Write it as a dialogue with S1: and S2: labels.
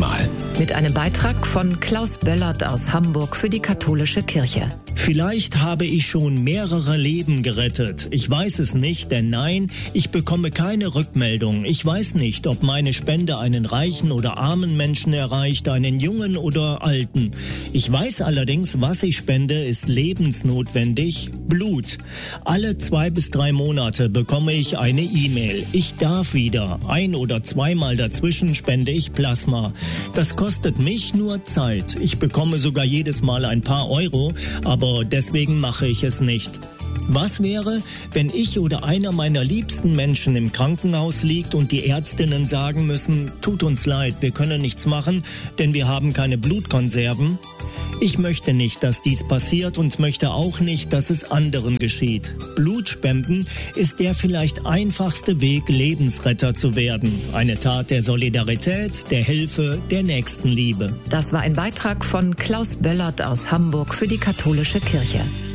S1: manchmal.
S2: Mit einem Beitrag von Klaus Böllert aus Hamburg für die katholische Kirche.
S3: Vielleicht habe ich schon mehrere Leben gerettet. Ich weiß es nicht, denn nein, ich bekomme keine Rückmeldung. Ich weiß nicht, ob meine Spende einen reichen oder armen Menschen erreicht, einen jungen oder alten. Ich weiß allerdings, was ich spende, ist lebensnotwendig: Blut. Alle 2 bis 3 Monate bekomme ich eine E-Mail. Ich darf wieder. 1- oder 2-mal dazwischen spende ich Plasma. Das kostet mich nur Zeit. Ich bekomme sogar jedes Mal ein paar Euro, aber deswegen mache ich es nicht. Was wäre, wenn ich oder einer meiner liebsten Menschen im Krankenhaus liegt und die Ärztinnen sagen müssen: Tut uns leid, wir können nichts machen, denn wir haben keine Blutkonserven? Ich möchte nicht, dass dies passiert und möchte auch nicht, dass es anderen geschieht. Blutspenden ist der vielleicht einfachste Weg, Lebensretter zu werden. Eine Tat der Solidarität, der Hilfe, der Nächstenliebe.
S2: Das war ein Beitrag von Klaus Böllert aus Hamburg für die katholische Kirche.